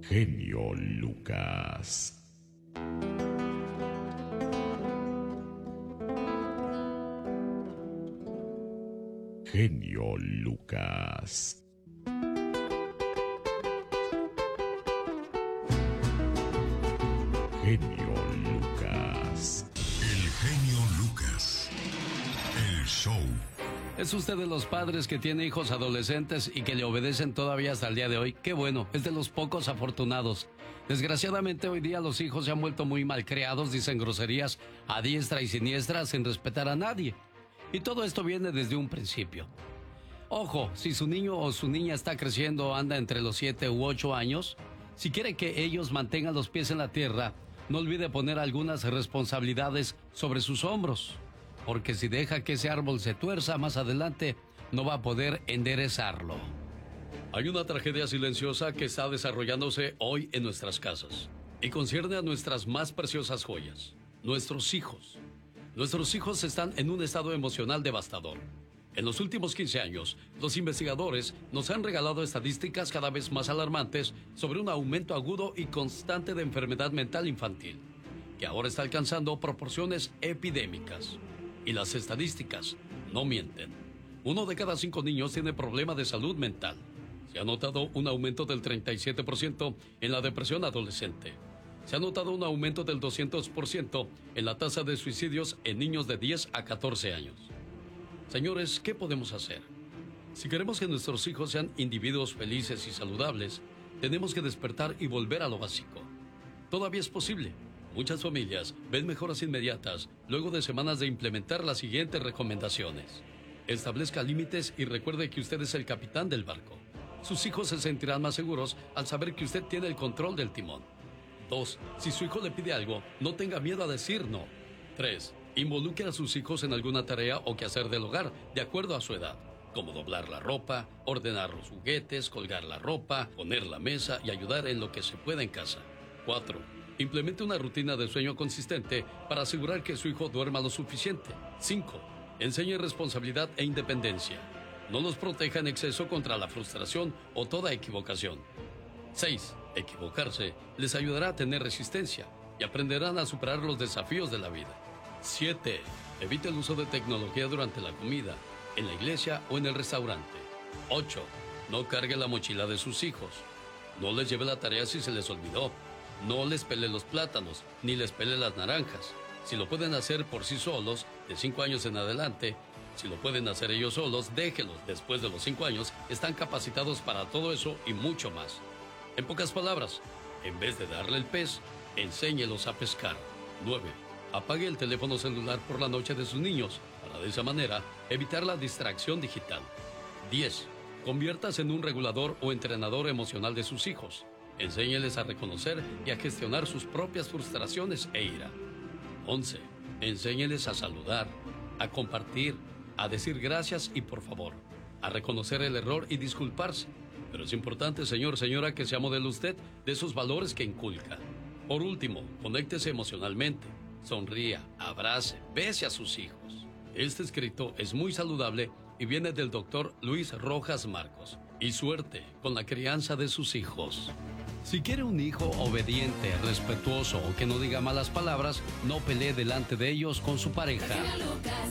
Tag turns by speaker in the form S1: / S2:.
S1: Genio Lucas. Genio Lucas. Genio Lucas.
S2: El genio Lucas. El show.
S3: ¿Es usted de los padres que tiene hijos adolescentes y que le obedecen todavía hasta el día de hoy? Qué bueno, es de los pocos afortunados. Desgraciadamente hoy día los hijos se han vuelto muy malcriados, dicen groserías a diestra y siniestra sin respetar a nadie. Y todo esto viene desde un principio. Ojo, si su niño o su niña está creciendo, anda entre los 7 u 8 años, si quiere que ellos mantengan los pies en la tierra, no olvide poner algunas responsabilidades sobre sus hombros. Porque si deja que ese árbol se tuerza más adelante, no va a poder enderezarlo. Hay una tragedia silenciosa que está desarrollándose hoy en nuestras casas y concierne a nuestras más preciosas joyas, nuestros hijos. Nuestros hijos están en un estado emocional devastador. En los últimos 15 años, los investigadores nos han regalado estadísticas cada vez más alarmantes sobre un aumento agudo y constante de enfermedad mental infantil, que ahora está alcanzando proporciones epidémicas. Y las estadísticas no mienten. 1 de cada 5 niños tiene problema de salud mental. Se ha notado un aumento del 37% en la depresión adolescente. Se ha notado un aumento del 200% en la tasa de suicidios en niños de 10 a 14 años. Señores, ¿qué podemos hacer? Si queremos que nuestros hijos sean individuos felices y saludables, tenemos que despertar y volver a lo básico. Todavía es posible. Muchas familias ven mejoras inmediatas luego de semanas de implementar las siguientes recomendaciones. Establezca límites y recuerde que usted es el capitán del barco. Sus hijos se sentirán más seguros al saber que usted tiene el control del timón. 2. Si su hijo le pide algo, no tenga miedo a decir no. 3. Involucre a sus hijos en alguna tarea o quehacer del hogar, de acuerdo a su edad, como doblar la ropa, ordenar los juguetes, colgar la ropa, poner la mesa y ayudar en lo que se pueda en casa. 4. Implemente una rutina de sueño consistente para asegurar que su hijo duerma lo suficiente. 5. Enseñe responsabilidad e independencia. No los proteja en exceso contra la frustración o toda equivocación. 6. Equivocarse les ayudará a tener resistencia y aprenderán a superar los desafíos de la vida. 7. Evite el uso de tecnología durante la comida, en la iglesia o en el restaurante. 8. No cargue la mochila de sus hijos. No les lleve la tarea si se les olvidó. No les pele los plátanos, ni les pele las naranjas. Si lo pueden hacer por sí solos, de 5 años en adelante, si lo pueden hacer ellos solos, déjelos. Después de los 5 años, están capacitados para todo eso y mucho más. En pocas palabras, en vez de darle el pez, enséñelos a pescar. 9. Apague el teléfono celular por la noche de sus niños, para de esa manera evitar la distracción digital. 10. Conviértase en un regulador o entrenador emocional de sus hijos. Enséñeles a reconocer y a gestionar sus propias frustraciones e ira. 11. Enséñeles a saludar, a compartir, a decir gracias y por favor, a reconocer el error y disculparse. Pero es importante, señor, señora, que sea modelo usted de esos valores que inculca. Por último, conéctese emocionalmente, sonría, abrace, bese a sus hijos. Este escrito es muy saludable y viene del doctor Luis Rojas Marcos. Y suerte con la crianza de sus hijos. Si quiere un hijo obediente, respetuoso o que no diga malas palabras, no pelee delante de ellos con su pareja.